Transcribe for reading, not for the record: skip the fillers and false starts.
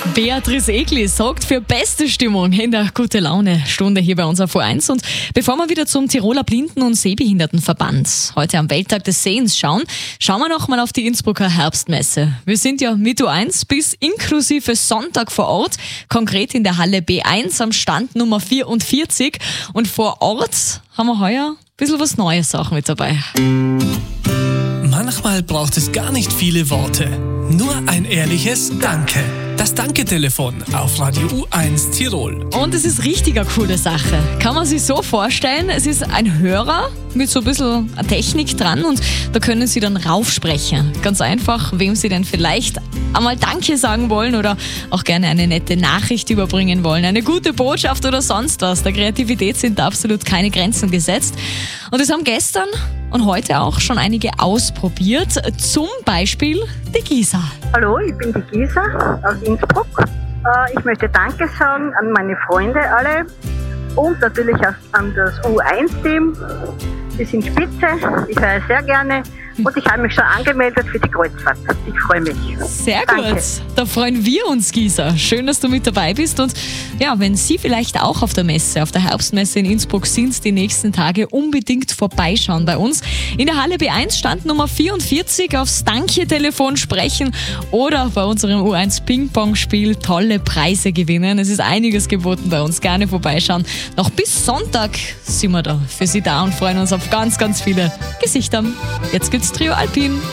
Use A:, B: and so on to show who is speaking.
A: Beatrice Egli sorgt für beste Stimmung in der Gute-Laune-Stunde hier bei uns auf U1. Und bevor wir wieder zum Tiroler Blinden- und Sehbehindertenverband heute am Welttag des Sehens schauen wir noch mal auf die Innsbrucker Herbstmesse. Wir sind ja mit U1 bis inklusive Sonntag vor Ort, konkret in der Halle B1 am Stand Nummer 44. Und vor Ort haben wir heuer ein bisschen was Neues auch mit dabei.
B: Manchmal braucht es gar nicht viele Worte, nur ein ehrliches Danke. Das Danke-Telefon auf Radio U1 Tirol.
A: Und es ist richtig eine coole Sache. Kann man sich so vorstellen, es ist ein Hörer mit so ein bisschen Technik dran und da können Sie dann raufsprechen. Ganz einfach, wem Sie denn vielleicht einmal Danke sagen wollen oder auch gerne eine nette Nachricht überbringen wollen, eine gute Botschaft oder sonst was. Der Kreativität sind da absolut keine Grenzen gesetzt. Und das haben gestern und heute auch schon einige ausprobiert. Zum Beispiel die Gisa.
C: Hallo, ich bin die Gisa aus Innsbruck. Ich möchte Danke sagen an meine Freunde alle und natürlich auch an das U1-Team. Die sind spitze, ich höre sehr gerne und ich habe mich schon angemeldet für die Kreuzfahrt. Ich freue mich.
A: Sehr
C: Danke.
A: gut, da freuen wir uns, Gisa. Schön, dass du mit dabei bist und ja, wenn Sie vielleicht auch auf der Messe, auf der Herbstmesse in Innsbruck sind, die nächsten Tage unbedingt vorbeischauen bei uns. In der Halle B1 Stand Nummer 44 aufs Danke-Telefon sprechen oder bei unserem U1 Ping-Pong-Spiel tolle Preise gewinnen. Es ist einiges geboten bei uns, gerne vorbeischauen. Noch bis Sonntag sind wir da für Sie da und freuen uns auf ganz, ganz viele Gesichter. Jetzt gibt's Trio Alpin.